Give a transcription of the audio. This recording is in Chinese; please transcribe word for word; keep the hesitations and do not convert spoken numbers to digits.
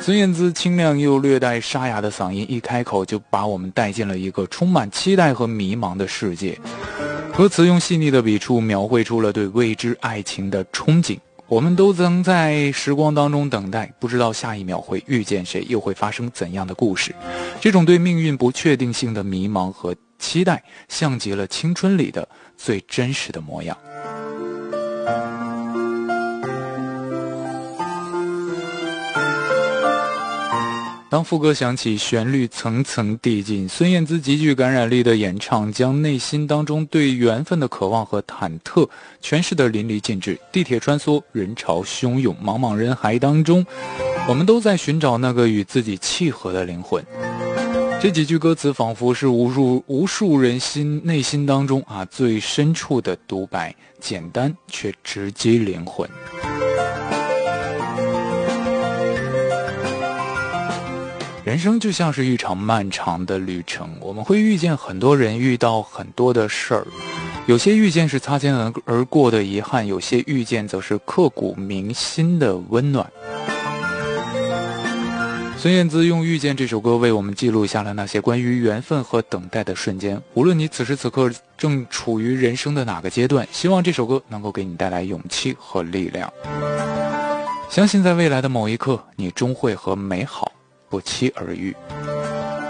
孙燕姿清亮又略带沙哑的嗓音一开口就把我们带进了一个充满期待和迷茫的世界。歌词用细腻的笔触描绘出了对未知爱情的憧憬，我们都曾在时光当中等待，不知道下一秒会遇见谁，又会发生怎样的故事。这种对命运不确定性的迷茫和期待，像极了青春里的最真实的模样。当副歌响起，旋律层层递进，孙燕姿极具感染力的演唱将内心当中对缘分的渴望和忐忑诠释得淋漓尽致。地铁穿梭，人潮汹涌，茫茫人海当中，我们都在寻找那个与自己契合的灵魂。这几句歌词仿佛是无数无数人心内心当中啊最深处的独白，简单却直击灵魂。人生就像是一场漫长的旅程，我们会遇见很多人，遇到很多的事儿，有些遇见是擦肩而过的遗憾，有些遇见则是刻骨铭心的温暖。孙燕姿用《遇见》这首歌为我们记录下了那些关于缘分和等待的瞬间。无论你此时此刻正处于人生的哪个阶段，希望这首歌能够给你带来勇气和力量。相信在未来的某一刻，你终会和美好不期而遇。